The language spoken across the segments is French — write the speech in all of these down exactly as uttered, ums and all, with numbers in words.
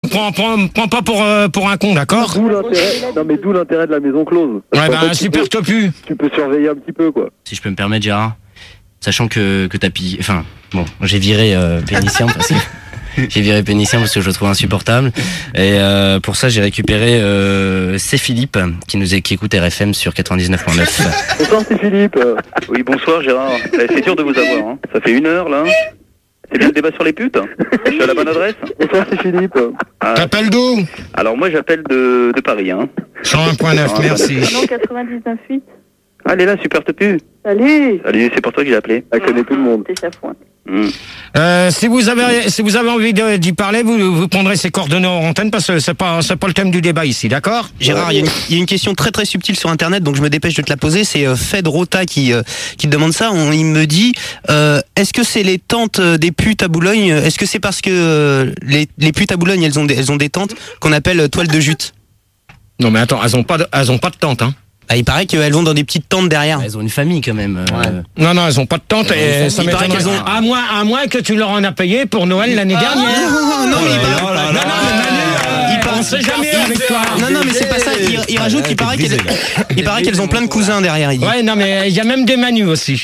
prends, prends, prends pas pour, euh, pour un con, d'accord? D'où l'intérêt, non mais d'où l'intérêt de la maison close. Ouais, bah, fait, super tu peux, topu. tu peux surveiller un petit peu, quoi. Si je peux me permettre, Gérard, sachant que, que t'as pillé, enfin, bon, j'ai viré euh, Pénitien parce que j'ai viré Pénitien parce que je le trouve insupportable. Et euh, pour ça, j'ai récupéré euh, c'est Philippe qui nous est, qui écoute R F M sur quatre-vingt-dix-neuf virgule neuf. Bonsoir, c'est Philippe. Oui, bonsoir Gérard. Eh, c'est dur de vous avoir, hein. Ça fait une heure là. C'est bien le débat sur les putes. Je suis à la bonne adresse. Bonsoir, c'est Philippe. Ah, T'appelles d'où? alors moi j'appelle de, de Paris. Hein. cent un point neuf, merci. Non, quatre-vingt-dix-neuf virgule huit. Ah, elle est là, super topu. Salut. Salut, c'est pour toi que j'ai appelé. Elle connaît tout le monde. T'es chafouin. Mmh. Euh, si vous avez, si vous avez envie de- d'y parler, vous, vous prendrez ses coordonnées en antenne parce que c'est pas, c'est pas le thème du débat ici, d'accord? Gérard, il y, a une- il y a une question très très subtile sur internet, donc je me dépêche de te la poser. C'est euh, Fed Rota qui, euh, qui te demande ça. On- il me dit euh, est-ce que c'est les tantes euh, des putes à Boulogne? Est-ce que c'est parce que euh, les, les putes à Boulogne elles ont des, elles ont des tantes qu'on appelle euh, toiles de jute? Non, mais attends, elles ont pas de, elles ont pas de tente, hein. Ah, il paraît qu'elles vont dans des petites tentes derrière. Elles ont une famille quand même. euh, Non, non, elles ont pas de tente et ça Il paraît m'étonnerait. qu'elles ont- À moins, à moins que tu leur en as payé pour Noël l'année dernière. non, non, mais il paraît- Non, non, mais Manu, euh, Il on sait jamais avec toi. Non, non, mais c'est pas ça. Il, il rajoute qu'il paraît qu'elles, il paraît qu'elles ont plein de cousins derrière. Il dit. Ouais, non, mais il y a même des Manu aussi.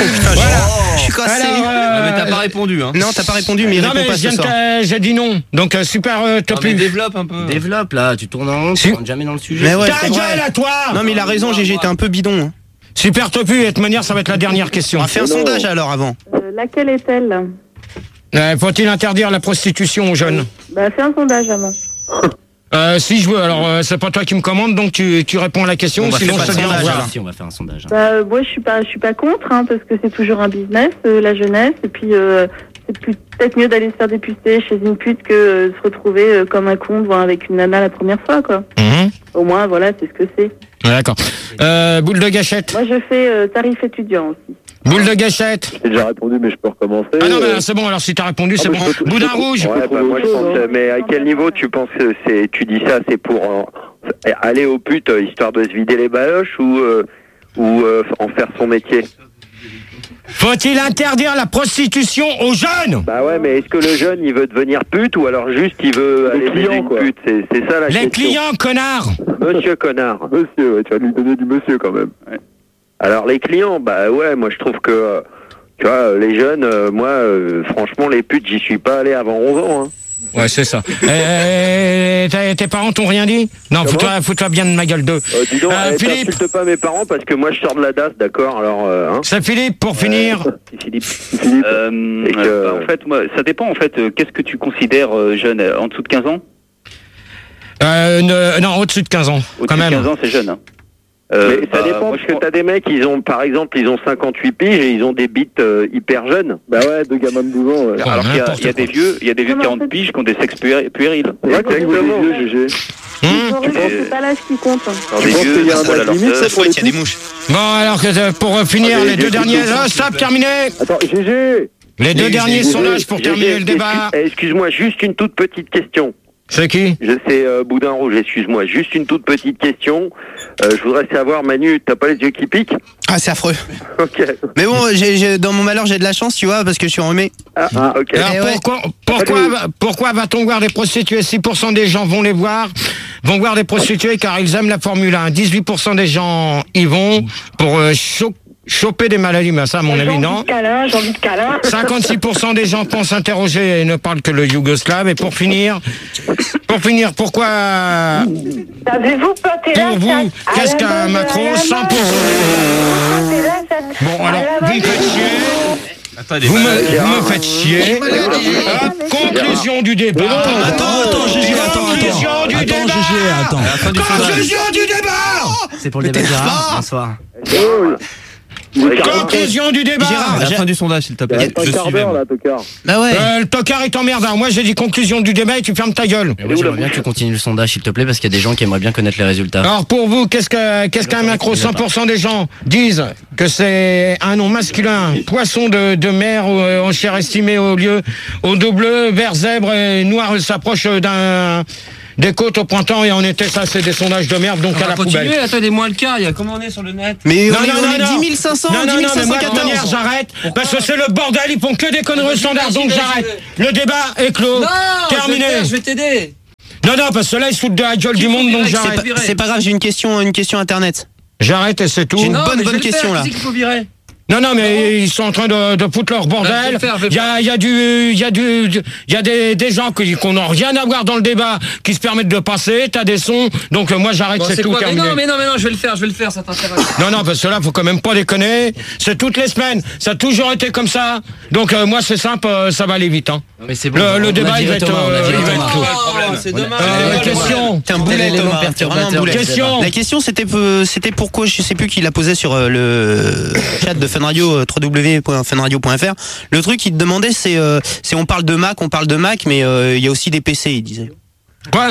Je suis cassé. Alors, euh, Mais t'as pas répondu, hein. Non, t'as pas répondu, mais il non, répond mais pas je viens ce de soir. t'a- j'ai dit non. Donc, euh, super euh, Non, top mais plus. développe un peu. Développe là, tu tournes en rond, tu Si. rentres jamais dans le sujet. Mais ouais, Ta c'est vrai. gueule à toi. Non, mais il a raison, G G, t'es un peu bidon. hein. Super topu, et de toute manière, ça va être la dernière question. On va faire un Mais non. sondage alors avant. Euh, laquelle est-elle? Euh, Faut-il interdire la prostitution aux jeunes? Bah, fais un sondage avant. euh, Si je veux, alors euh, c'est pas toi qui me commande, donc tu, tu réponds à la question, On va sinon faire je pas te de dis au sondage, revoir. alors. Si, on va faire un sondage. hein. Bah, euh, moi, je suis pas, je suis pas contre, hein, parce que c'est toujours un business, euh, la jeunesse, et puis euh, c'est plus- peut-être mieux d'aller se faire dépucer chez une pute que euh, se retrouver euh, comme un con devant avec une nana la première fois, quoi. Mhm. Au moins, voilà, c'est ce que c'est. Ouais, d'accord. Euh, boule de gâchette. Moi, je fais euh, tarif étudiant aussi. Boule de gâchette. J'ai déjà répondu, mais je peux recommencer. Ah non, Euh, mais c'est bon, alors si t'as répondu, c'est mais bon. je peux- je Boudin peux- rouge. ouais. Ouais, bah, moi je pense. euh, Mais à quel niveau tu penses que c'est, tu dis ça, c'est pour euh, aller aux putes euh, histoire de se vider les baloches ou euh, ou euh, en faire son métier? Faut-il interdire la prostitution aux jeunes? Bah ouais, mais est-ce que le jeune il veut devenir pute ou alors juste il veut Les aller clients, baiser une quoi. pute? C'est, c'est ça la Les question. clients, connard. Monsieur connard. Monsieur, ouais, tu vas lui donner du monsieur quand même. Alors les clients, bah ouais, moi je trouve que euh, tu vois les jeunes, euh, moi euh, franchement les putes j'y suis pas allé avant onze ans. Hein. Ouais, c'est ça. Euh, t'as- tes parents t'ont rien dit? Non, Comment fous-toi fous-toi bien de ma gueule d'eux. Euh, dis donc, Euh, eh, Philippe. t'insultes pas mes parents parce que moi je sors de la D A S, d'accord. Alors euh, hein. C'est Philippe, pour finir. C'est Philippe. Philippe. Euh, Et que- euh, bah, en fait, moi, ça dépend. En fait, euh, qu'est-ce que tu considères euh, jeune euh, en dessous de quinze ans? Euh, ne- non, au-dessus de quinze ans, Au-dessus quand de même. quinze ans, c'est jeune. hein. Euh, mais ça bah, dépend moi, parce je que pense- t'as des mecs, ils ont par exemple, ils ont cinquante-huit piges et ils ont des bites euh, hyper jeunes. Bah ouais, deux gamins de douze ans, ouais. Ouais, Alors qu'il y a, n'importe il y a des quoi. vieux, il y a des vieux de Non, mais en quarante fait- piges qui ont des sexes puéri- puérils. Exactement. Les vieux, G G. Hum Pour eux, c'est pas l'âge qui compte. hein. Alors, Tu des penses vieux, qu'il y a un voilà, âge leur limite, sœur. ça, pour les Il y a des mouches. Bon, alors que euh, pour euh, finir, Ah, les les deux vieux derniers. qui sont- Ah, stop, terminé. Attends, G G. Les deux G G, derniers G G, sondages pour J'ai- terminer j'ai- le débat. excuse- Excuse-moi, juste une toute petite question. C'est qui? Je sais, euh, Boudin Rouge, excuse-moi, juste une toute petite question. Euh, je voudrais savoir, Manu, t'as pas les yeux qui piquent? Ah, c'est affreux. Ok. Mais bon, j'ai, j'ai- dans mon malheur, j'ai de la chance, tu vois, parce que je suis enrhumé. Ah, Ah. ok. Alors Eh ouais. pourquoi, pourquoi, pourquoi va-t-on voir des prostituées? six pour cent des gens vont les voir, vont voir des prostituées car ils aiment la Formule un. dix-huit pour cent des gens y vont pour euh, cho- choper des maladies, mais ça à mon avis non. câlin, j'ai envie de câlin. cinquante-six pour cent des gens pensent interroger et ne parlent que le yougoslave. Et pour finir, pour finir, pourquoi, Savez-vous planter pour vous, qu'est-ce qu'un macro? cent pour cent. Bon, alors, vous me faites chier. Attends, Vous me, vous me faites chier. Hop, conclusion du débat. Attends, attends, G G, attends, Conclusion attends. du Attends, débat. G G, attends. À la fin du sondage. Conclusion du débat. C'est pour le débat, Gérard. Bonsoir. Conclusion du débat. Gérard, À la fin du sondage, s'il te Il plaît. reste un Je quart suis d'heure même. là, tocard. Bah ouais. Euh, le tocard est emmerdant. Moi, j'ai dit conclusion du débat et tu fermes ta gueule. Mais moi, j'aimerais bien que tu continues le sondage, s'il te plaît, parce qu'il y a des gens qui aimeraient bien connaître les résultats. Alors, pour vous, qu'est-ce que, qu'est-ce qu'un macro? cent pour cent des gens disent que c'est un nom masculin, poisson de, de mer euh, en chair estimée au lieu, au double, vert, zèbre et noir s'approche d'un, des côtes au printemps et en été, ça, c'est des sondages de merde, donc On à va la continuer, poubelle. attendez-moi le cas, il y a comment on est sur le net? Mais Non, on est, non, on non, est non. dix mille cinq cents, Non, non, dix non, mille mais cinq cent moi, de toute manière, quatorze. j'arrête, parce que c'est le bordel, ils font que des conneries au standard, donc Vas-y, j'arrête. vas-y. Le débat est clos. Non, Terminé. je vais, te faire, je vais t'aider. Non, non, parce que là, ils se foutent de la gueule du monde, donc C'est j'arrête. pas, c'est pas grave, j'ai une question, une question internet. J'arrête et c'est tout. J'ai une Non, bonne mais je bonne vais le faire, question là. qui c'est qu'il faut virer? Non, non, mais ils sont en train de, de foutre leur Bah, je vais bordel. le faire, je vais le Il y a, il y a du, il y a du, il y a des, des gens qui, qui n'ont rien à voir dans le débat, qui se permettent de passer. T'as des sons, donc euh, moi j'arrête, Bon, c'est c'est tout quoi? Mais terminé. non, mais non, mais non, je vais le faire, je vais le faire, ça t'intéresse. Non, non, parce que là, faut quand même pas déconner. C'est toutes les semaines. Ça a toujours été comme ça. Donc euh, moi, c'est simple, euh, ça va aller vite. Hein. Non, mais c'est bon. Le, on le a débat, il viré va être, Thomas, on a euh, viré il va Thomas. être clos. Oh, c'est dommage. Euh, question. T'es un boulet, l'élément Thomas. T'es vraiment un perturbateur. boulet. Question. La question, c'était euh, c'était pourquoi, je sais plus qui l'a posé sur euh, le chat de Fun Radio, euh, w w w point fun radio point f r. Le truc qu'il te demandait, c'est euh, c'est on parle de Mac, on parle de Mac, mais euh, il y a aussi des P C, il disait. Quoi?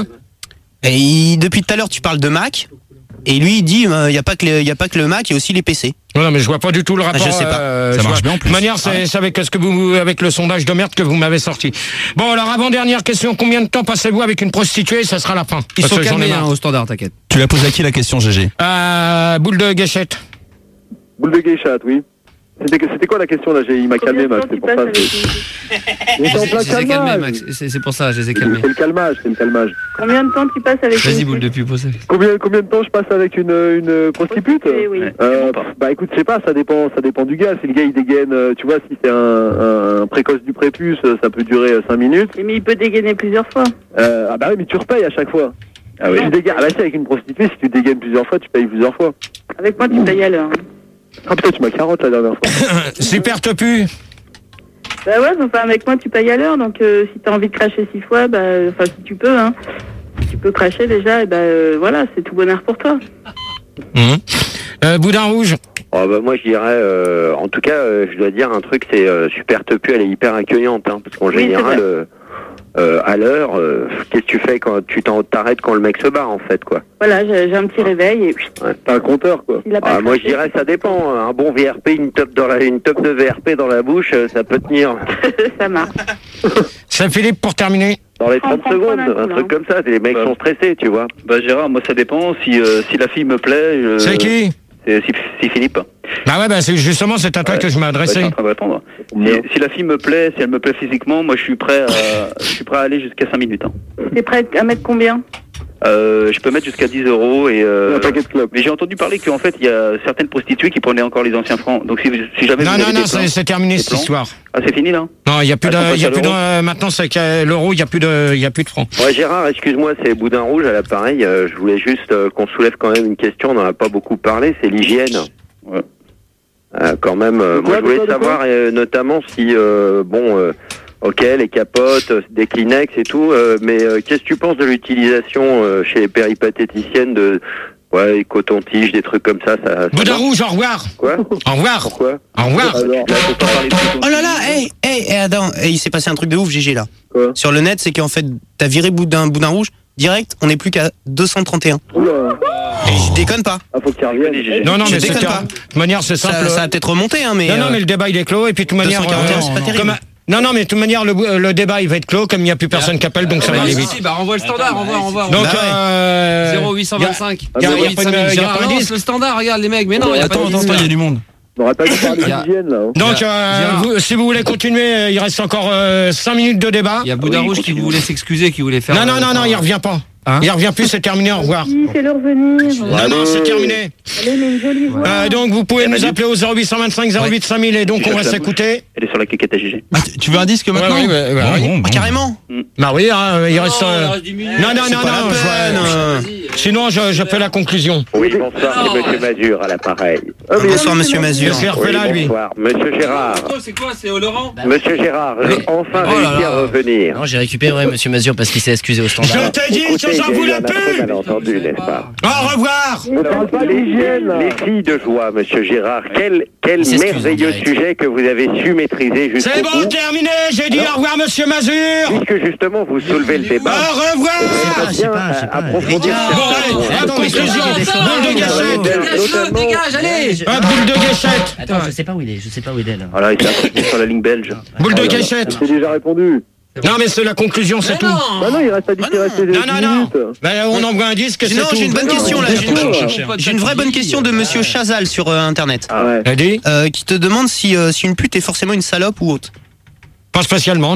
Et il- depuis tout à l'heure, tu parles de Mac, et lui, il dit, euh, il y a pas que le- il y a pas que le Mac, il y a aussi les P C. Non, non, mais je vois pas du tout le rapport. je sais pas. euh, Ça je marche vois- bien en plus. De manière, c'est c'est avec ce que vous, avec le sondage de merde que vous m'avez sorti. Bon, alors avant dernière question, combien de temps passez-vous avec une prostituée? Ça sera la fin. Ils Parce sont que j'en ai calmés marre. hein, au standard, t'inquiète. Tu l'as posé à qui la question, G G? Euh, boule de gâchette. Boule de geisha, oui. C'était c'était quoi la question là? J'ai- Il m'a calmé, Combien de Max, temps c'est tu pour passes ça. avec c'est- une- On est en plein Je les ai calmés, calmage. Max. C'est c'est pour ça, je les ai C'est calmés. c'est le calmage, c'est le calmage. Combien de temps tu passes avec Vas-y, une boule de pub, posez. Combien, combien de temps je passe avec une, une prostituée? prostituée, oui. Euh, bah écoute, je sais pas, ça dépend, ça dépend du gars. Si le gars il dégaine, euh, tu vois, si c'est un, un précoce du prépuce, euh, ça peut durer cinq minutes. Mais il peut dégainer plusieurs fois. Euh, ah bah oui, mais tu repayes à chaque fois. Ah oui. Tu dégaines, ah bah si, avec une prostituée, si tu dégaines plusieurs fois, tu payes plusieurs fois. Avec moi, tu payes à l'heure. Ah putain, tu m'as carotte la dernière fois. Super te pue. Bah ouais, enfin, avec moi, tu payes à l'heure. Donc, euh, si t'as envie de cracher six fois, bah, enfin, si tu peux, hein. Si tu peux cracher déjà, et bah, euh, voilà, c'est tout bonheur pour toi. Mmh. Euh, Boudin rouge. Oh, bah, moi je dirais, euh, en tout cas, euh, je dois dire un truc, c'est euh, Super Tepu, elle est hyper accueillante, hein, parce qu'en Oui, c'est général, vrai. euh, euh, à l'heure, euh, qu'est-ce que tu fais quand tu t'en- t'arrêtes quand le mec se barre en fait, quoi. Voilà, j'ai j'ai un petit réveil et puis, T'as un compteur, quoi. il a pas Ah, moi je craché. dirais, ça dépend. Un bon V R P, une top dans la, une top de V R P dans la bouche, euh, ça peut tenir Ça marche. Saint-Philippe pour terminer. dans les Prends- trente prends- secondes, prends un un coup, truc là. comme ça. Les mecs Bah. sont stressés, tu vois. Bah Gérard, moi ça dépend. Si, euh, si la fille me plaît, je- C'est qui? c'est si, si Philippe. Bah ouais, bah c'est justement c'est à toi Ouais. que je Bah, je suis m'adressais. en train d'attendre. Combien Si, si la fille me plaît, si elle me plaît physiquement, moi je suis prêt à, je suis prêt à aller jusqu'à cinq minutes. Hein. T'es prêt à mettre combien? Euh, je peux mettre jusqu'à dix euros et. Euh, Un paquet de clopes. mais j'ai entendu parler qu'en fait il y a certaines prostituées qui prenaient encore les anciens francs. Donc si, si jamais Non, vous non, avez non, des c'est plans- c'est terminé des cette plans. histoire. Ah c'est fini là. Non, il y a plus Ah, de, faut il y a passer plus à de, euh, maintenant c'est que l'euro, il y a plus de, il y a plus de francs. Ouais, Gérard, excuse-moi, c'est Boudin Rouge à l'appareil. Euh, je voulais juste euh, qu'on soulève quand même une question. On n'en a pas beaucoup parlé. C'est l'hygiène. Ouais. Euh, quand même, euh, De quoi, moi je de voulais quoi, de savoir euh, notamment si, euh, bon, euh, ok, les capotes, euh, des Kleenex et tout, euh, mais euh, qu'est-ce que tu penses de l'utilisation euh, chez les péripatéticiennes de, ouais, les cotons-tiges, des trucs comme ça, ça. ça Boudin marche rouge, au revoir. Quoi? Au revoir. Pourquoi? Au revoir. Alors, Là, faut pas parler de coton- Oh là là, hey, hey, hey, attends, hey, il s'est passé un truc de ouf, G G là. Quoi? Sur le net, c'est qu'en fait, t'as viré Boudin, Boudin rouge, direct, on n'est plus qu'à deux cent trente et un. oula. Et je déconne pas. Ah, faut qu'il revienne. Non, non, Je mais c'est déconne ter- pas. de toute manière, c'est simple. Ça, ça a peut-être remonté, hein, mais. non, non, euh, mais le débat il est clos et puis de toute manière, deux cent quarante et un, c'est pas terrible. comme- non, non, mais de toute manière, le, le débat il va être clos comme il n'y a plus personne qui appelle, donc ça va aller vite. Si, bah renvoie le standard, renvoie, renvoie. Donc, Bah ouais. euh, zéro huit cent vingt-cinq. y a- y a- y a pas de- y a pas de Gérard, indice. lance le standard, regarde les mecs. Mais non, il y a pas Attends, attends, attends, il y a de du monde. On n'aurait pas dû parler Il y a- d'hygiène, là. hein. Donc, Gérard. euh, Gérard. vous- si vous voulez continuer, euh, il reste encore cinq minutes de débat. Il y a Boudin Oui, Rouge qui continue. voulait s'excuser, qui voulait faire. Non, non, euh, non, non, enfin, il revient pas. Hein Il revient plus, c'est terminé, au revoir. Si, fais-le revenir. Non, non, c'est terminé. Allez, mais une jolie voix. Euh, donc, vous pouvez nous appeler au zéro huit cent vingt-cinq zéro huit cinq mille et donc Tu on va cherches la s'écouter. Elle est sur la quéquette à G G. Ah, tu- tu veux un disque maintenant? Ouais, ouais, ouais, ouais, Bon, ouais. bon, bon. Ah, carrément. Bah oui, hein, il reste. Non, euh, il reste dix minutes. Non, non, C'est non, pas la non. je peine, vois- euh. Sinon, je, je fais la conclusion. Oui, bonsoir, c'est Monsieur Mazur à l'appareil. Ah, mais Bonsoir, monsieur Le Mazur. C R P Oui, là, lui. bonsoir, Monsieur Gérard. Oh, c'est quoi? C'est au Laurent? Monsieur Gérard, j'ai enfin Oh là réussi là. à revenir. Non, j'ai récupéré Monsieur Mazur parce qu'il s'est excusé au Je standard. t'ai dit que Écoutez, j'en il y a eu voulais un affreux plus. malentendu, n'est-ce pas? Au revoir. on parle pas les, d'hygiène, là. les filles de joie, Monsieur Gérard, quel, quel Il s'excuse en merveilleux direct. sujet que vous avez su maîtriser jusqu'au C'est bon, bout. terminé. J'ai dit au revoir, monsieur Mazur. Puisque justement vous soulevez le débat, Au revoir. j'aimerais je sais bien pas, je sais pas. approfondir Bon, allez, certains à points. conclusion. Boule de gâchette. Dégage-le, dégage, allez! Un boule de gâchette. Attends, je sais pas où il est, je sais pas où il est là. Voilà, il est sur la ligne belge. Boule de Oh là là. gâchette. J'ai déjà répondu. Non, mais c'est la conclusion, c'est Mais tout. Bah non, il reste à dire qu'il reste des Non, non, non. minutes. Ben, on envoie un disque, c'est Non, tout. j'ai une bonne question là. J'ai une, Bonjour. j'ai une vraie bonne question de monsieur Chazal sur euh, internet. Ah ouais. T'as dit? Euh, qui te demande si, euh, si une pute est forcément une salope ou autre. Pas spécialement, non.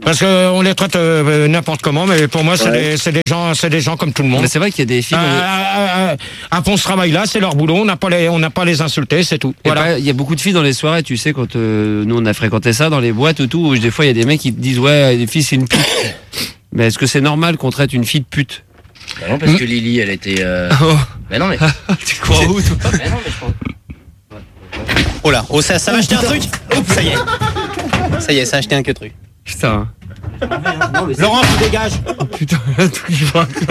Parce qu'on les traite euh, n'importe comment, mais pour moi, c'est Ouais. des, c'est des gens, c'est des gens comme tout le monde. Mais c'est vrai qu'il y a des filles. Euh, euh, euh, après, on se travaille là, c'est leur boulot, on n'a pas les, on n'a pas les insulter, c'est tout. Il y a Voilà. pas- il y a beaucoup de filles dans les soirées, tu sais, quand euh, nous on a fréquenté ça dans les boîtes ou tout, où des fois il y a des mecs qui te disent ouais, les filles c'est une pute. Mais est-ce que c'est normal qu'on traite une fille de pute? Bah non, parce que Lily, elle était. Euh... Oh. Bah non, mais. Tu crois où toi? Bah non, mais je pense. Oh là, oh ça, ça va acheter un truc. Oups, ça y est. Ça y est, ça a acheté un que truc. Putain. Laurent, tu dégages. Oh putain, il y a tout qui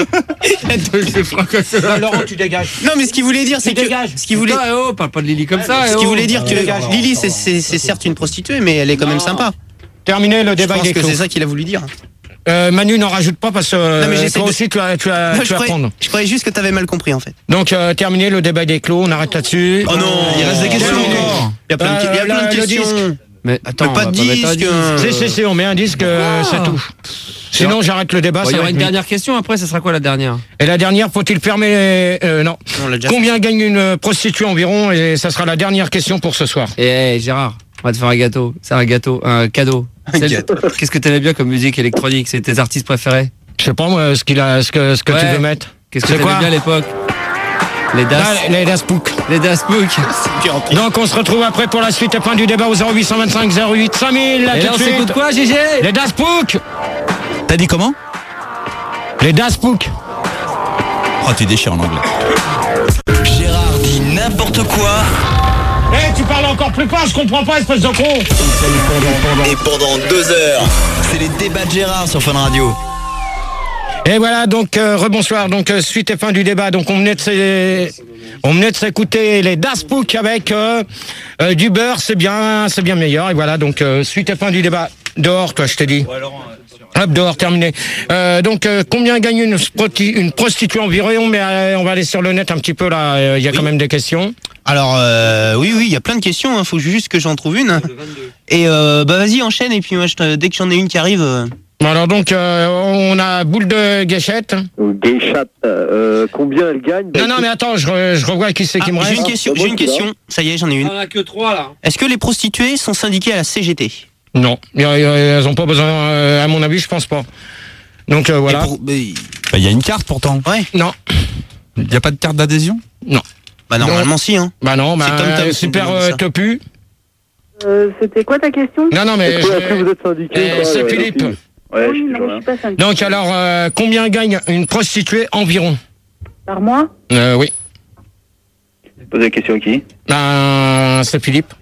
fracasse. Non, Laurent, tu dégages. Non, mais ce qu'il voulait dire, c'est que dégage. ce qu'il voulait, Putain, eh oh, parle pas de Lily comme ça. ce eh qu'il oh. voulait dire que Dégage. Lily, c'est- c'est c'est certes une prostituée, mais elle est quand même sympa. Terminé le Je débat pense des que clos. c'est ça qu'il a voulu dire. Euh, Manu, n'en rajoute pas parce que Non, mais euh, j'essaie toi de- aussi, tu as, tu as, Non, tu je, vas croyais, prendre. je croyais juste que t'avais mal compris en fait. Donc, euh, terminé le débat des clos, on arrête là-dessus. Oh non, Il reste des questions Terminé. encore. Il y a plein de, il y a Euh, plein de le questions. disque. Mais attends, Mais pas on de va mettre un disque. Si, si, si, on met un disque, euh, c'est tout. Sinon, j'arrête le débat. Bon, il ça y va aura être une vite. dernière question après, ça sera quoi la dernière? Et la dernière, faut-il fermer euh, Non. On l'a déjà Combien gagne une prostituée environ? Et ça sera la dernière question pour ce soir. Eh Gérard, on va te faire un gâteau. C'est un gâteau, un cadeau. Un C'est- gâteau. Qu'est-ce que t'aimais bien comme musique électronique? C'est tes artistes préférés? Je sais pas moi ce qu'il a, ce que, ce que Ouais. tu veux mettre. Qu'est-ce que C'est t'aimais quoi bien à l'époque? Les Das, Ah, les Das Pook. les Das Book. Donc on se retrouve après pour la suite et fin du débat au zéro huit cent vingt-cinq zéro huit cinq mille. Là, Et tout là on de suite. s'écoute quoi, Gégé? Les Das Pook. T'as dit comment? Les Das Pook. Oh, tu déchires en anglais. Gérard dit n'importe quoi. Eh, tu parles encore plus fort, je comprends pas, espèce de con. Et pendant deux heures, c'est les débats de Gérard sur Fun Radio. Et voilà, donc euh, rebonsoir, donc euh, suite et fin du débat. Donc on venait de s'é- on venait de s'écouter les Das Pook avec euh, euh, du beurre, c'est bien, c'est bien meilleur. Et voilà, donc euh, suite et fin du débat. Dehors, toi, je t'ai dit. Hop, dehors, terminé. Euh, donc euh, combien gagne une, sproti- une prostituée environ? Mais euh, on va aller sur le net un petit peu là. euh, Il y a quand même des questions. Alors euh, oui, oui, il y a plein de questions. Il faut juste que j'en trouve une. Et euh, bah vas-y, enchaîne. Et puis moi, je te- dès que j'en ai une qui arrive. euh, Bon, alors donc euh, on a boule de gâchette. Gay chat, euh, combien elle gagne? Bah, Non, non, mais attends, je, re- je revois qui c'est qui ah, me j'ai reste. une question. Ah, J'ai moi, une je suis là. question. Ça y est, j'en ai une. On a que trois là. Est-ce que les prostituées sont syndiquées à la C G T? Non, y a- y a- elles ont pas besoin. euh, à mon avis, je pense pas. Donc euh, voilà. Et pour- mais- Bah, il y a une carte pourtant. Ouais. Non, Il n'y a pas de carte d'adhésion? non. Bah normalement si hein. Bah non, bah, C'est comme Tom super Cruise, euh, ça. topu. Euh, C'était quoi ta question? Non, non, mais Est-ce que, est-ce que je- vous êtes syndiqué Eh, ou pas, c'est euh, Philippe. les filles Ouais, je Oui, suis non, toujours je là. suis pas syndiquée. Donc alors, euh, combien gagne une prostituée environ? Par mois? euh, Oui. Posez la question à qui? Ben, c'est Philippe.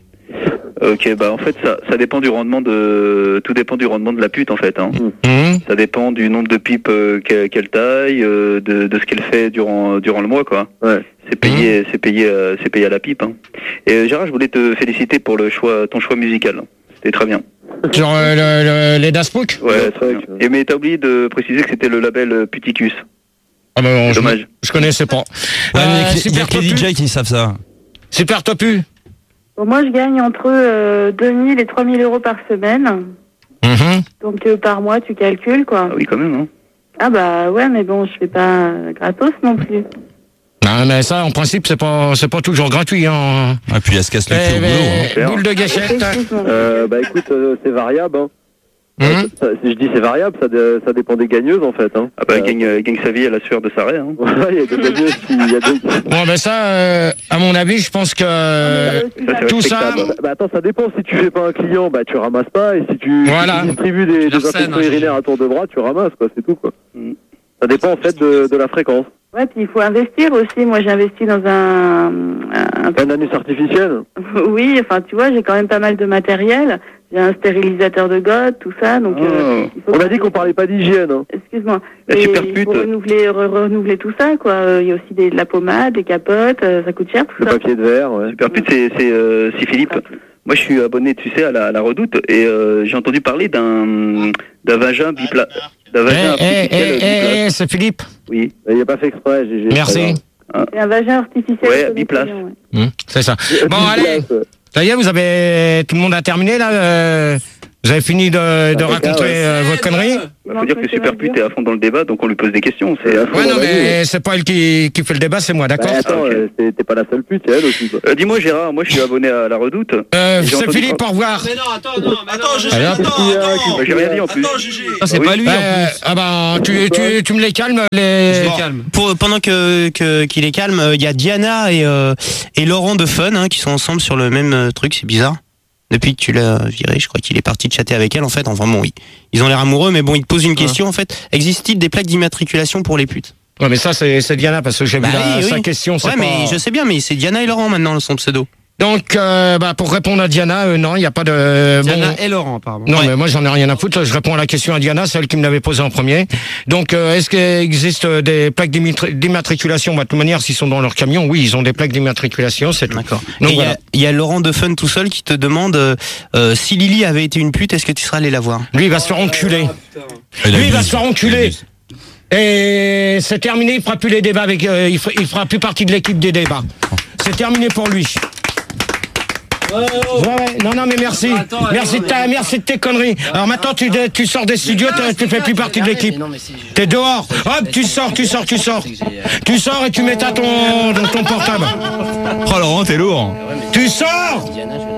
Ok, bah en fait ça, ça dépend du rendement de, tout dépend du rendement de la pute en fait. Hein. Hum. Ça dépend du nombre de pipes euh, qu'elle qu'elle taille, euh, de, de ce qu'elle fait durant durant le mois quoi. Ouais. C'est payé, c'est payé, euh, c'est payé à la pipe. Hein. Et euh, Gérard, je voulais te féliciter pour le choix, ton choix musical. C'était très bien. Sur euh, le- le- les Das Pook. Ouais, Ouais, très c'est bien. vrai que- Et mais t'as oublié de préciser que c'était le label euh, Puticus. Ah ben, bon, je, Dommage. je connaissais pas. Ouais, mais Euh, il y a que- il y a super que les topu. D J qui savent ça. Super topu. Bon, moi, je gagne entre euh, deux mille et trois mille euros par semaine. Mhm. Donc, euh, par mois, tu calcules, quoi. Ah oui, quand même. Hein. Ah bah ouais, mais bon, je fais pas euh, gratos non plus. Non, mais ça, en principe, c'est pas, c'est pas toujours gratuit. Hein. Et puis elle se casse le Eh, cul au mais, boulot. hein. Claire. boule de gâchette. Effectivement. Euh, bah écoute, euh, c'est variable. Hein. Hum. Ça- si je dis c'est variable, ça, dé- ça dépend des gagneuses en fait. Hein. Ah bah, elle Euh, gagne, elle gagne sa vie à la sueur de sa raie. Hein. voilà, il y a des gagneuses qui. il Y a des... Bon, ben ça, euh, à mon avis, je pense que Euh, ça, c'est tout ça, respectable. Bah attends, ça dépend. Si tu fais pas un client, bah tu ramasses pas. Et si tu, Voilà. si tu distribues des, des Larsen, infections hein, urinaires à tour de bras, tu ramasses quoi. C'est tout quoi. Mm. Ça dépend en fait de, de la fréquence. Ouais, puis il faut investir aussi. Moi, j'ai investi dans un, un- Un anus artificiel. Oui, enfin, tu vois, j'ai quand même pas mal de matériel. J'ai un stérilisateur de gouttes, tout ça. Donc, Oh. euh, il faut On que- a dit qu'on parlait pas d'hygiène. Hein. Excuse-moi. La Et super il pute. faut renouveler, re- renouveler tout ça, quoi. Euh, Il y a aussi des, de la pommade, des capotes. euh, ça coûte cher, tout Le ça. papier de verre. Ouais. Super pute, c'est c'est euh, c'est Philippe. Moi, je suis abonné, tu sais, à la, à la Redoute, et euh, j'ai entendu parler d'un d'un vagin bipla, d'un eh, vagin eh, artificiel eh, biplace. eh, c'est Philippe. Oui. Il n'y a pas fait exprès. G G, Merci. C'est un vagin artificiel. Ouais, comme biplace. client, ouais. Hum, c'est ça. c'est pas grave. Bon, allez. Ça y est, vous avez, tout le monde a terminé là. euh, Vous avez fini de, de raconter euh, vos conneries? Il faut dire que Superpute est à fond dans le débat, donc on lui pose des questions. C'est Ouais, non, mais c'est pas elle qui, qui fait le débat, c'est moi, d'accord? Bah, attends, Ah, ok. euh, c'est- t'es pas la seule pute, c'est elle aussi. quoi. Euh, Dis-moi Gérard, moi je suis abonné à la Redoute. Euh, Et j'ai c'est entendu Philippe, par- au revoir. Mais non, attends, non, mais attends, Gégé, Allez, hop. attends, attends. Bah, j'ai rien dit en plus. Attends, Gégé. Ah, c'est Ah oui. pas lui en Euh, plus. ah bah, tu, tu, tu me les calmes, les... Je les Bon, calme. Pour, pendant que que- qu'il est calme, il y a Diana et, euh, et Laurent de Fun hein, qui sont ensemble sur le même euh, truc, c'est bizarre. Depuis que tu l'as viré, je crois qu'il est parti de chatter avec elle en fait. Enfin bon, ils, ils ont l'air amoureux, mais bon, il te pose une question en fait. Existe-t-il des plaques d'immatriculation pour les putes? Ouais, mais ça, c'est c'est Diana, parce que j'ai vu Bah la- oui, sa oui. question, c'est Ouais, pas... mais je sais bien, mais c'est Diana et Laurent maintenant son pseudo. Donc, euh, bah, pour répondre à Diana, euh, non, il n'y a pas de... Diana bon... et Laurent, apparemment. Non, Ouais. mais moi, j'en ai rien à foutre. Je réponds à la question à Diana, celle qui me l'avait posée en premier. Donc, euh, est-ce qu'il existe euh, des plaques d'immatri- d'immatriculation? Bah, de toute manière, s'ils sont dans leur camion, oui, ils ont des plaques d'immatriculation, c'est tout. D'accord. Donc, Et il y a- voilà. il y, a Laurent de Fun tout seul qui te demande euh, euh, si Lily avait été une pute, est-ce que tu serais allé la voir? Lui, il va se faire enculer. Lui, il va se faire enculer. Et c'est terminé, il fera plus les débats avec, euh, il, fera, il fera plus partie de l'équipe des débats. C'est terminé pour lui. Ouais, ouais, non, non, mais merci. Merci de, ta, merci de tes conneries. Alors maintenant, tu, tu sors des studios, tu, tu fais plus partie de l'équipe. T'es dehors. Hop, tu sors, tu sors, tu sors. Tu sors et tu mets à ton, dans ton portable. Oh Laurent, t'es lourd. Tu sors.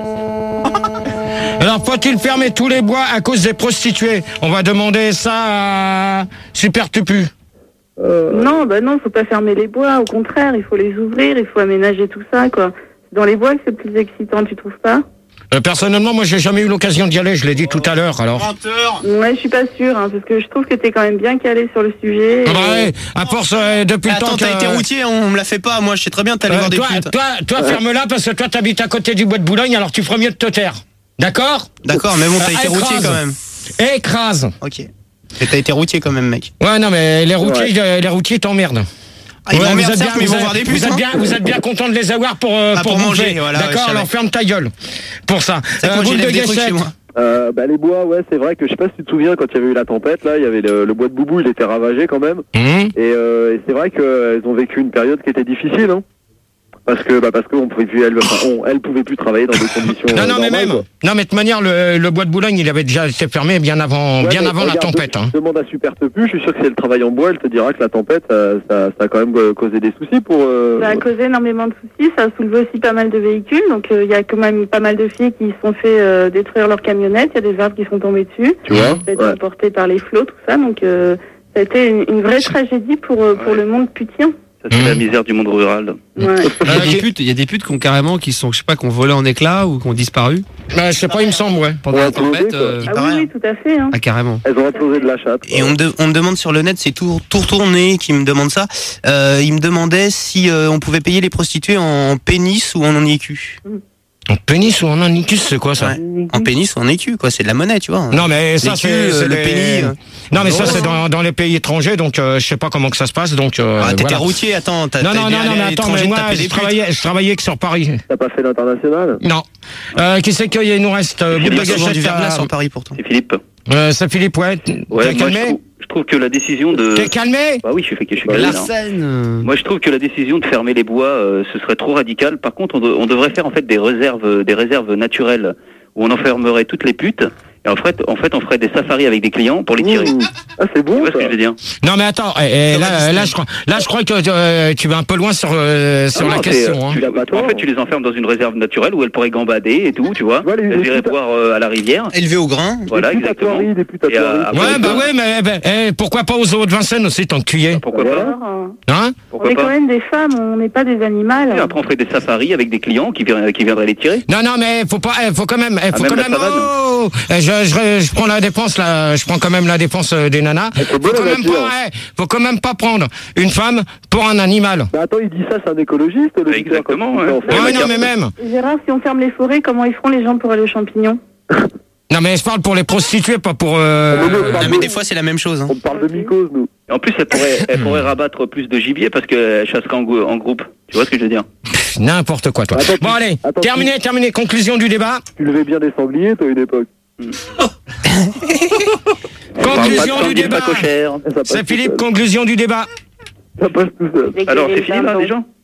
Alors, faut-il fermer tous les bois à cause des prostituées? On va demander ça à Super Tupu. Non, bah non, faut pas fermer les bois. Au contraire, il faut les ouvrir, il faut aménager tout ça, quoi. C'est dans les bois que c'est plus excitant, tu trouves pas? Euh, personnellement, moi, j'ai jamais eu l'occasion d'y aller. Je l'ai dit tout à l'heure. Alors. Ouais, je suis pas sûre, hein, parce que je trouve que t'es quand même bien calé sur le sujet. Ah bah et- ouais, à force euh, depuis le temps Attends, que. t'as été routier, on me la fait pas. Moi, je sais très bien, t'allais Euh, voir des toi, putes. toi, toi, ferme-la parce que toi, t'habites à côté du bois de Boulogne, alors tu ferais mieux de te taire. D'accord? D'accord, mais bon, t'as Euh, été routier écrase. quand même. Écrase. Ok. Et t'as été routier quand même, mec. Ouais, non, mais les routiers, euh, les routiers t'emmerdent. Ah, ils Ouais, m'emmerdent, vous êtes certes, mais ils vous vont êtes- voir des vous putes. êtes hein. bien, vous êtes bien content de les avoir pour, euh, Ah, pour, pour bouffer. manger, voilà, ouais, D'accord, je alors savais. ferme ta gueule. Pour ça. C'est que Euh, moi, boule de j'élève des trucs chez gâchette. moi. Euh, bah, les bois, ouais, c'est vrai que je sais pas si tu te souviens quand il y avait eu la tempête, là, il y avait le, le bois de Boubou, il était ravagé quand même. Hum. Et, euh, et c'est vrai qu'elles ont vécu une période qui était difficile, hein. Parce que, bah, parce qu'on pouvait plus, elle, enfin, on, elle pouvait plus travailler dans des conditions. Non, euh, non, mais normales, même. quoi. Non, mais de toute manière, le, le bois de Boulogne, il avait déjà été fermé bien avant, Ouais, bien mais avant la regarde, tempête. Hein. Demande à Super Tepu, je suis sûr que si elle travaille en bois, elle te dira que la tempête, ça, ça, ça a quand même euh, causé des soucis pour. Euh... Ça a causé énormément de soucis, ça a soulevé aussi pas mal de véhicules, donc il y a quand même pas mal de filles qui se sont fait euh, détruire leur camionnette, il y a des arbres qui sont tombés dessus, Tu vois ça a été ouais. emporté par les flots, tout ça, donc euh, ça a été une, une vraie tragédie pour, euh, pour Ouais. le monde putien. Ça, c'est la misère du monde rural. Ouais. Il y a Euh, des putes, il y a des putes qui ont carrément, qui sont, je sais pas, qui ont volé en éclats ou qui ont disparu Bah, je sais pas, il me semble, ouais. pendant Ouais, la tempête. quoi. euh, Ah oui, oui, tout à fait. Hein. Ah, carrément. Elles ont implosé de la chatte. Et on me, de- on me demande sur le net, c'est tout, tout retourné qui me demande ça. Euh, il me demandait si euh, on pouvait payer les prostituées en pénis ou en écu. En pénis ou en anicus, c'est quoi ça? Ouais. En pénis ou en écu, quoi. C'est de la monnaie, tu vois. Non, mais ça, L'écu, c'est euh, c'est le des- pénis, euh. Non, mais ça, Non. c'est dans, dans les pays étrangers, donc euh, je sais pas comment que ça se passe, donc. Euh, Ah, t'étais voilà. routier, attends. T'as, Non, t'as non, dû non, aller non, à mais attends, l'étranger mais moi, taper des je putes. travaillais, je travaillais que sur Paris. T'as pas fait l'international? Non. Euh, qui c'est qu'il nous reste? Euh, Il boule y de a souvent gâchette du verglas à- en Paris pourtant. C'est Philippe. Euh, c'est Philippe, ouais. Ouais, T'es moi, je calmé? trouve, je trouve que la décision de. T'es calmé? Bah oui, je suis fait que je suis Bah, calé, là. L'arsène. euh, Moi, je trouve que la décision de fermer les bois, euh, ce serait trop radical. Par contre, on, de- on devrait faire en fait des réserves, des réserves naturelles où on enfermerait toutes les putes. Et en fait, en fait, on ferait des safaris avec des clients pour les tirer. Mmh. Ah, c'est Tu bon, vois ce ça. que je veux dire? Non, mais attends, eh, eh, là, là, je crois, là, je crois que euh, tu vas un peu loin sur, euh, sur Ah la non, c'est, question. Hein. tu- en fait, tu les enfermes dans une réserve naturelle où elles pourraient gambader et tout, tu vois. Tu vois, les- Elles les iraient putes- boire euh, à la rivière. Élevé au grain. Voilà, Des putes à exactement. Thoiry, des putes à Et, euh, Thoiry. après, Ouais, bah euh, ouais, mais eh ben, eh, pourquoi pas aux zoo de Vincennes aussi, tant que tu y es? Pourquoi Voilà. pas? Alors, euh, Hein? on Pourquoi est quand pas? même des femmes, on n'est pas des animaux. Et après, on ferait des safaris avec des clients qui, viendraient- qui viendraient les tirer. Non, non, mais faut pas, eh, faut quand même, eh, faut même quand la même, savane. oh, eh, je, je, je prends la défense là, je prends quand même la défense euh, des nanas. c'est Faut beau, quand la même nature. pas, eh, faut quand même pas prendre une femme pour un animal. Bah attends, il dit ça, c'est un écologiste, le Bah, Victor, exactement, quand il ouais. dit ça, en Ouais, fait. non, mais même. Gérard, si on ferme les forêts, comment ils feront les gens pour aller aux champignons? Non, mais je parle pour les prostituées, pas pour. Euh... Ah, mais non, Non, pardon. mais des fois, c'est la même chose. Hein. On parle de mycose, nous. Et en plus, elle pourrait, elle pourrait rabattre plus de gibier parce qu'elle chasserait en, gou- en groupe. Tu vois ce que je veux dire? Pff, N'importe quoi, toi. Attends, Bon, tu- allez, attends, terminé, terminé. Conclusion du débat. Tu levais bien des sangliers, toi, à une époque. Conclusion du sanglier débat. pas cochère. Ça passe C'est tout Philippe, seul. conclusion du débat. Ça passe tout seul. Alors, c'est fini là déjà?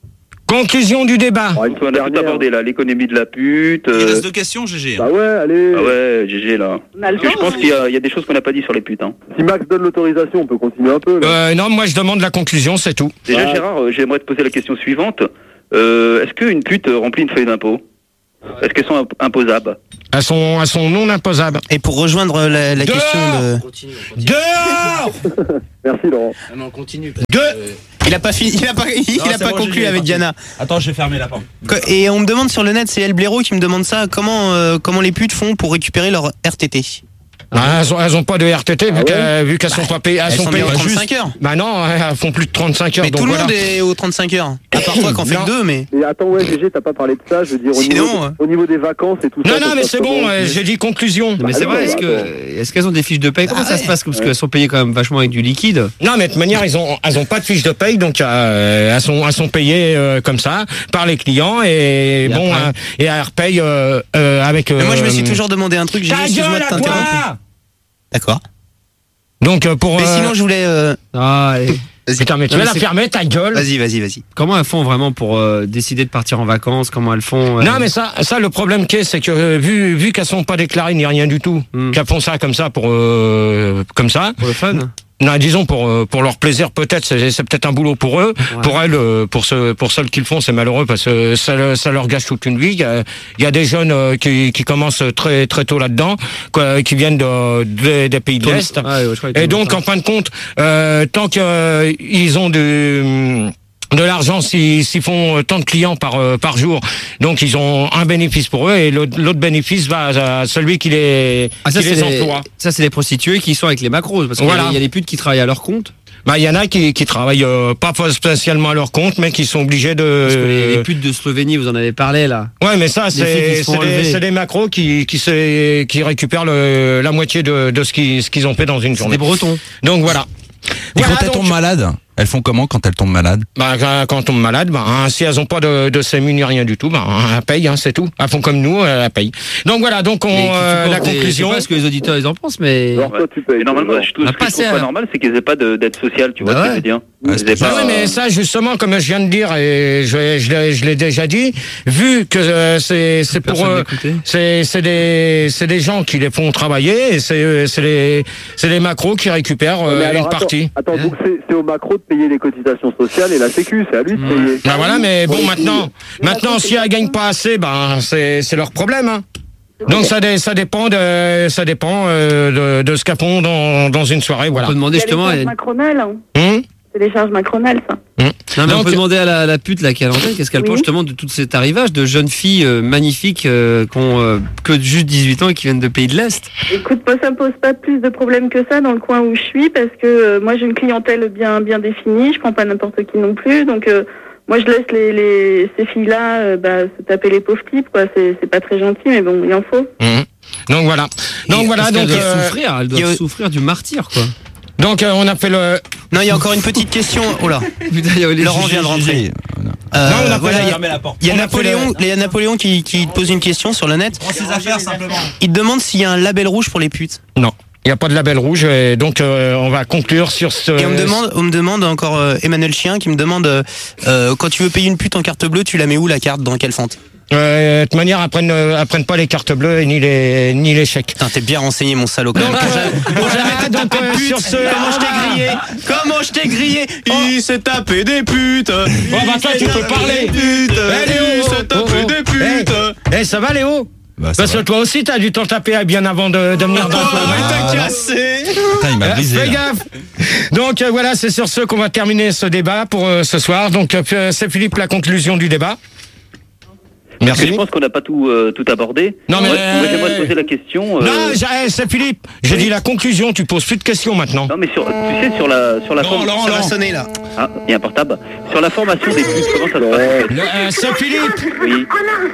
Conclusion du débat. Oh, une On a tout abordé là, l'économie de la pute. Il euh, reste deux questions, G G. Bah ouais, allez. Ah ouais, G G là. On a le Parce que je temps, pense hein. qu'il y, a- il y a des choses qu'on n'a pas dit sur les putes. Hein. Si Max donne l'autorisation, on peut continuer un peu. Là. Euh, non, moi je demande la conclusion, c'est tout. Déjà, Ouais. Gérard, euh, j'aimerais te poser la question suivante. Euh, Est-ce qu'une pute euh, remplit une feuille d'impôt? Est-ce qu'elles sont imp- imposables? Elles sont, elles sont non imposables. Et pour rejoindre la, la Dehors question de... On continue, on continue. Dehors Merci Laurent. Ah, mais on continue. parce Deux. que, euh, Il a pas fini, il a pas, il Non, a c'est pas bon, conclu G G, avec parti. Diana. Attends, je vais fermer la porte. Quoi- Et on me demande sur le net, c'est El Blaireau qui me demande ça, comment, euh, comment les putes font pour récupérer leur R T T? Ah, elles, ont, elles ont pas de R T T vu Ah ouais qu'elles vu qu'elles sont pas payées. Elles sont payées payées aux juste- trente-cinq heures. Bah non, elles font plus de trente-cinq heures. Mais donc tout le voilà. monde est aux trente-cinq heures. À part toi qui en fais Non. que deux, mais... Et attends, ouais, G G, t'as pas parlé de ça, je veux dire, au, Sinon, niveau, euh, au niveau des vacances et tout ça. Non, non, ça mais se c'est passe bon, comment euh, j'ai dit conclusion. Non, mais c'est Ah, vrai, non, est-ce attends. que est-ce qu'elles ont des fiches de paye? Comment ça se passe? Parce qu'elles sont payées quand même vachement avec du liquide. Non, mais de toute manière, ils ont, elles ont pas de fiche de paye, donc euh, elles sont, elles sont payées euh, comme ça par les clients et, Et bon, après euh, et elles repayent euh, euh, avec. Mais moi je me suis euh, toujours demandé un truc, j'ai Ta excuse-moi gueule de à t'interrompre. toi. D'accord. Donc euh, pour. Mais euh, sinon je voulais... euh, Ah, allez. Putain, mais tu Non, vas mais la c'est- fermer ta gueule. Vas-y, vas-y, vas-y. Comment elles font vraiment pour euh, décider de partir en vacances? Comment elles font euh, Non, mais ça, ça le problème qu'est, c'est que euh, vu, vu qu'elles sont pas déclarées ni rien du tout, Hmm. qu'elles font ça comme ça pour, euh, comme ça. pour le fun? Non, disons pour euh, pour leur plaisir peut-être, c'est, c'est peut-être un boulot pour eux. Ouais. Pour elles, euh, pour ceux pour celles qui le font, c'est malheureux parce que ça, le- ça leur gâche toute une vie. Il y a, il y a des jeunes euh, qui, qui commencent très très tôt là-dedans, quoi, qui viennent de, de- des pays de l'Est. Ah, ouais, je crois que Et tout le donc, monde en fin de compte, euh, tant qu'ils ont de de l'argent, s'ils s'ils font tant de clients par euh, par jour, donc ils ont un bénéfice pour eux et l'autre, l'autre bénéfice va à celui qui les Ah, ça, qui c'est les les, emploie. ça, c'est les prostituées qui sont avec les macros. Parce qu'il Voilà. y a- il y a des putes qui travaillent à leur compte. Bah, il y en a qui qui travaillent euh, pas spécialement à leur compte, mais qui sont obligés de. Parce que les, les putes de Slovénie, vous en avez parlé là. Ouais, mais ça, filles qui c'est se font c'est des, enlever. c'est des macros qui qui se, qui récupèrent le, la moitié de de ce qu'ils ce qu'ils ont fait dans une C'est journée. des Bretons. Donc voilà. Et Voilà, quand elles donc- tombent malades, elles font comment quand elles tombent malades? Bah, quand, quand on tombe malade, bah, hein, si elles ont pas de, de sému ni rien du tout, bah, hein, elles payent, hein, c'est tout. Elles font comme nous, elles payent. Donc voilà, donc on, Mais qui euh, supportent la des- conclusion. Je sais pas ce que les auditeurs ils en pensent, mais. Alors toi, tu payes. Et normalement, je trouve, On a ce que je passé trouve pas à- normal, c'est qu'elles aient pas de- d'aide sociale, tu vois Bah ce que ouais. je veux dire? Ouais, Elles c'est aient Ah pas, ouais, mais ça, justement, comme je viens de dire, et je, je, l'ai- je l'ai déjà dit, vu que euh, c'est c'est pour Personne eux, n'écoutait. c'est c'est des c'est des gens qui les font travailler, et c'est c'est les c'est les macros qui récupèrent euh, Mais alors, une attends, partie. Attends, donc c'est c'est au macro de payer les cotisations sociales et la sécu, c'est à lui de payer. Bah voilà, mais bon, Ouais, maintenant, maintenant, si elles gagnent pas assez, ben c'est c'est leur problème. Hein. Donc ça dé- ça dépend de ça dépend euh, de, de ce qu'elles font dans dans une soirée, On voilà. peut demander Il y a les justement. charges elle- macronales. hein. Hum C'est des charges macronales, ça. hum. Non, mais on Donc- peut demander à la, la pute là qui est à l'antenne, qu'est-ce qu'elle Oui. pense justement de tout cet arrivage de jeunes filles euh, magnifiques euh, qui ont euh, que juste dix-huit ans et qui viennent de pays de l'Est. Écoute, moi, ça me pose pas plus de problèmes que ça dans le coin où je suis, parce que euh, moi, j'ai une clientèle bien bien définie. Je prends pas n'importe qui non plus, donc euh, moi, je laisse les, les ces filles-là euh, bah, se taper les pauvres types, quoi. C'est c'est pas très gentil, mais bon, il en faut. Hum. Donc voilà. Donc Et voilà, parce qu'elles donc doivent euh, souffrir, elles il y doivent a- souffrir du martyr quoi. donc euh, on a fait le. Non, il y a encore une petite question. Oh là. Putain, il y a les Laurent G G. vient de rentrer. G G. Euh, Non, on a voilà, pas il y a- Fermez la porte. il y a on a fait Napoléon, il y a Napoléon qui, qui te pose une question sur le net. Prends ses affaires simplement. Il te demande s'il y a un label rouge pour les putes. Non, il n'y a pas de label rouge, et donc euh, on va conclure sur ce. Et on me demande, on me demande encore euh, Emmanuel Chien qui me demande euh, euh, quand tu veux payer une pute en carte bleue, tu la mets où la carte, dans quelle fente? Euh, de toute manière, elles prennent, euh, elles prennent pas les cartes bleues et ni les ni les chèques. Putain, t'es bien renseigné, mon salaud. Quand même. Donc, Pour euh, jamais- pour voilà, jamais te donc, taper de euh, pute. sur ce- Comment je t'ai grillé? Comment je t'ai grillé? Il s'est tapé des putes. Oh bah toi tu peux parler. Putes. Eh, Léo, Il s'est oh, tapé oh, des putes. Eh, eh, ça va Léo? Bah, ça Parce que va. toi aussi t'as dû t'en taper bien avant de, de venir dans le Oh, mais programme. t'as cassé. Putain, il m'a Euh, brisé. Fais là. gaffe. Donc euh, voilà, c'est sur ce qu'on va terminer ce débat pour euh, ce soir. Donc euh, c'est Philippe la conclusion du débat. Parce que Merci. je pense qu'on n'a pas tout, euh, tout abordé. Non, mais- Moi, moi, j'aimerais te poser la question. euh, Non, j'ai- eh, c'est Philippe. J'ai oui. dit la conclusion. Tu poses plus de questions maintenant. non, mais sur, tu sais, sur la, sur la Non, forme- Laurent, Ça va Laurent. sonner là. Ah, il y a un portable. Sur la formation des putes, comment ça se passe? Le- euh, c'est Philippe. Oui.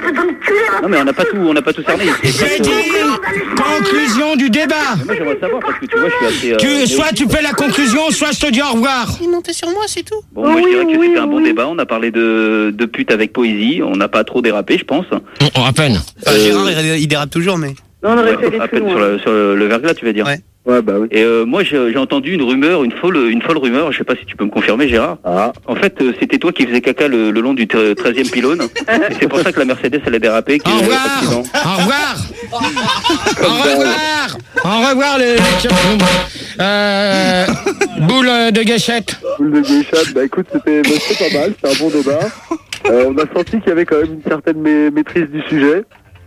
Non, mais on n'a pas tout, on n'a pas tout cerné. Et J'ai parce que- dit conclusion du débat. Moi, j'aimerais savoir parce que tu vois, je suis assez. euh, Tu, soit néophyte. tu fais la conclusion, soit je te dis au revoir. Il montait sur moi, c'est tout. Bon, moi, je Oui, dirais que oui, c'était un bon oui. débat. On a parlé de, de putes avec poésie. On n'a pas trop dérapé, je pense. Oh, à peine. Enfin, Euh, Gérard, il, il dérape toujours, mais. Non, on aurait pu Ouais, aller à plus peine sur, loin. le, sur le, le verglas, tu vas dire. Ouais. Ouais, bah oui. Et euh, moi, j'ai j'ai entendu une rumeur, une folle, une folle rumeur. Je sais pas si tu peux me confirmer, Gérard. Ah. En fait, euh, c'était toi qui faisais caca le, le long du treizième pylône. Et c'est pour ça que la Mercedes elle a dérapé. Au revoir. Au revoir. Au revoir. Au revoir les. Euh, boule de gâchette. Boule de gâchette. Bah écoute, c'était bah, c'était pas mal. C'était un bon débat. Euh, on a senti qu'il y avait quand même une certaine ma- maîtrise du sujet.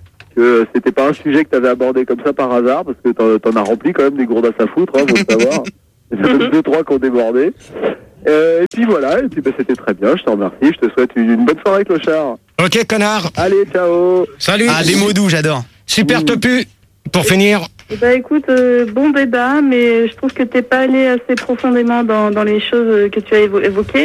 Que c'était pas un sujet que t'avais abordé comme ça par hasard, parce que t'en, t'en as rempli quand même des gourdas à foutre, hein, faut le savoir. Il y en a même deux, trois qui ont débordé. Euh, et puis voilà, et puis bah, c'était très bien, je te remercie, je te souhaite une, une bonne soirée, clochard. Ok, connard. Allez, ciao. Salut. Ah, des mots doux, j'adore. Super topu. Pour finir. Bah écoute, euh, bon débat, mais je trouve que t'es pas allé assez profondément dans, dans les choses que tu as évo- évoquées.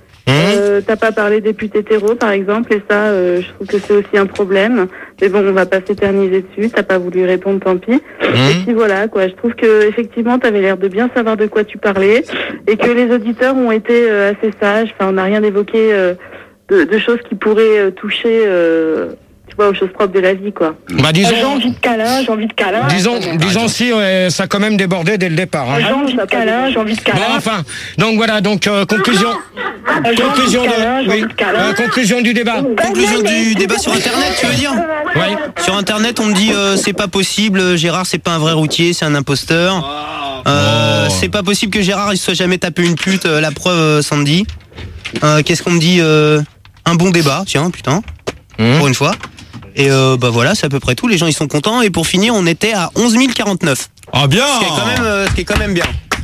Euh, t'as pas parlé des putes hétéros, par exemple, et ça, euh, je trouve que c'est aussi un problème. Mais bon, on va pas s'éterniser dessus. T'as pas voulu répondre, tant pis. Et puis voilà, quoi. Je trouve que effectivement, t'avais l'air de bien savoir de quoi tu parlais, et que les auditeurs ont été euh, assez sages. Enfin, on n'a rien évoqué euh, de, de choses qui pourraient euh, toucher, euh, tu vois, aux choses propres de la vie, quoi. Bah disons. J'ai envie de câlin, j'ai envie de câlin. Disons, disons si ouais, ça a quand même débordé dès le départ. Hein. J'ai envie de câlin, j'ai envie de câlin. Bon, enfin, donc voilà, donc euh, conclusion. Conclusion, de, oui, euh, conclusion du débat. Conclusion du débat sur Internet, tu veux dire? Oui. Sur Internet, on me dit euh, c'est pas possible, Gérard c'est pas un vrai routier, c'est un imposteur. Euh, Oh. C'est pas possible que Gérard il se soit jamais tapé une pute, euh, la preuve euh, Sandy. Euh, Qu'est-ce qu'on me dit euh, Un bon débat, tiens, putain, Mmh. pour une fois. Et euh, bah voilà, c'est à peu près tout, les gens ils sont contents. Et pour finir, on était à onze mille quarante-neuf. Ah bien. Ce qui est quand même, euh, ce qui est quand même bien.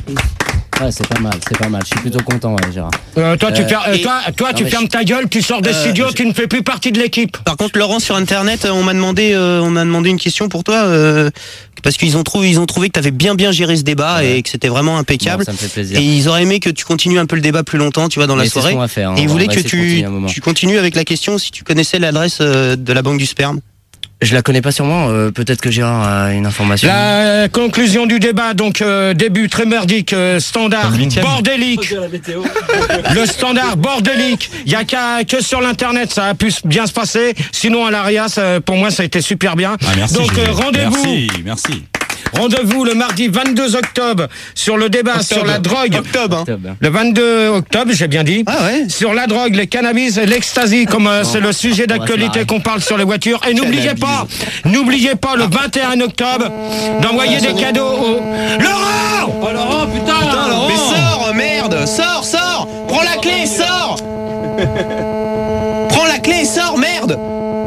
Ouais, c'est pas mal, c'est pas mal. Je suis plutôt content, ouais, Gérard. Euh, toi, tu, Euh, fer- euh, et- toi, toi, Non, tu mais fermes je- ta gueule, tu sors des Euh, studios, je- tu ne fais plus partie de l'équipe. Par contre, Laurent, sur Internet, euh, on m'a demandé, euh, on m'a demandé une question pour toi, euh, parce qu'ils ont trouvé, ils ont trouvé que tu avais bien bien géré ce débat Ouais. et que c'était vraiment impeccable. Bon, ça me fait plaisir. Et ils auraient aimé que tu continues un peu le débat plus longtemps, tu vois, dans la Mais c'est ce soirée. qu'on va faire, hein. Et ils On voulaient va que essayer de tu, continuer un moment. tu continues avec la question si tu connaissais l'adresse euh, de la banque du sperme. Je la connais pas sûrement, euh, peut-être que Gérard a une information. La conclusion du débat, donc euh, début très merdique, euh, standard bordélique. Le standard bordélique. Il y a qu'à que sur l'internet ça a pu bien se passer. Sinon à l'Aria, ça, pour moi ça a été super bien. Ah, merci, donc euh, Julien. rendez-vous. Merci, merci. Rendez-vous le mardi vingt-deux octobre sur le débat Octobre. sur la drogue. Octobre. Hein. Octobre. Le vingt-deux octobre, j'ai bien dit. Ah ouais. Sur la drogue, le cannabis et l'ecstasy, comme euh, c'est le sujet d'actualité qu'on parle sur les voitures. Et n'oubliez pas, n'oubliez pas le vingt et un octobre d'envoyer des cadeaux au... Laurent! Oh Laurent, putain, Putain, Laurent. Mais sors, merde, sors, sors, prends la clé, sors. Prends la clé, sors, merde.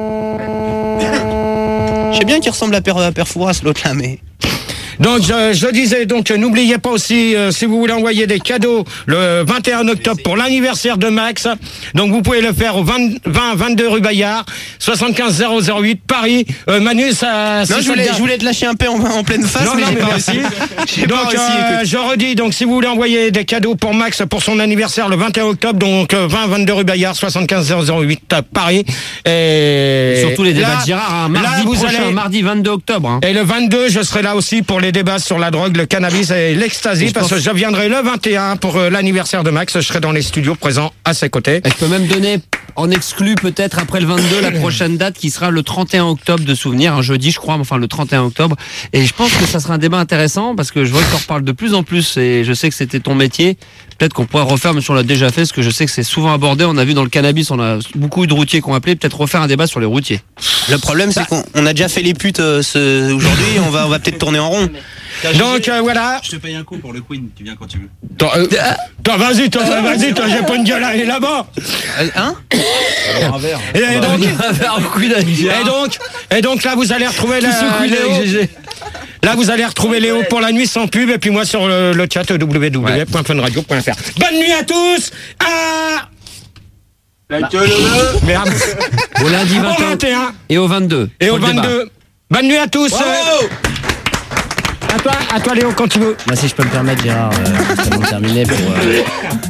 Je sais bien qu'il ressemble à Père, à Père Fouras, l'autre là, mais. Donc je, je disais, donc n'oubliez pas aussi, euh, si vous voulez envoyer des cadeaux le vingt et un octobre pour l'anniversaire de Max, donc vous pouvez le faire au vingt, vingt vingt-deux rue Bayard, soixante-quinze zéro zéro huit Paris. Euh, Manu, ça... Non, si je ça voulais, te- je voulais te lâcher un peu en, en pleine face, Non, mais non, j'ai mais pas merci. réussi. J'ai pas Donc, réussi, euh, écoute. je redis, donc si vous voulez envoyer des cadeaux pour Max pour son anniversaire le vingt et un octobre, donc euh, vingt vingt-deux rue Bayard, soixante-quinze zéro zéro huit à Paris. Et surtout les débats là- de Gérard, hein, là, mardi vous prochain, allez- mardi vingt-deux octobre. Hein. Et le vingt-deux, je serai là aussi pour les débats sur la drogue, le cannabis et l'ecstasy, Et je parce pense- que je viendrai le vingt et un pour euh, l'anniversaire de Max. Je serai dans les studios présents à ses côtés. Et je peux même donner en exclu peut-être après le vingt-deux la prochaine date qui sera le trente et un octobre de souvenir, un jeudi je crois, mais enfin le trente et un octobre. Et je pense que ça sera un débat intéressant parce que je vois que tu en reparles de plus en plus et je sais que c'était ton métier. Peut-être qu'on pourrait refaire, mais si on l'a déjà fait, parce que je sais que c'est souvent abordé. On a vu dans le cannabis, on a beaucoup eu de routiers qui ont appelé. Peut-être refaire un débat sur les routiers. Le problème, c'est qu'on on a déjà fait les putes euh, ce- aujourd'hui, on va, on va peut-être tourner en rond. Donc euh, voilà. Je te paye un coup pour le Queen, tu viens quand tu veux. Toi, euh, toi, vas-y, toi, vas-y, toi, j'ai pas une gueule à aller là-bas. Hein Alors, un verre. Et donc, et donc, et donc là, vous allez retrouver la, Léo. Là, vous allez retrouver Léo pour la nuit sans pub, et puis moi sur le, le chat w w w point fun radio point f r. Bonne nuit à tous. À... La queue le merde. Au lundi Au vingt et un vingt et un et au vingt-deux. et au pour le débat. vingt-deux. Bonne nuit à tous. Bravo. À toi, à toi Léo, quand tu veux. Moi, si je peux me permettre, Gérard, euh, juste avant de terminer, pour euh,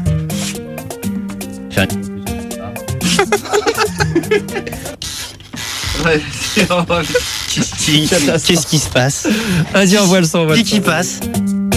faire Qu'est-ce qui se passe? Vas-y, envoie le son, envoie le Qui qui son. passe?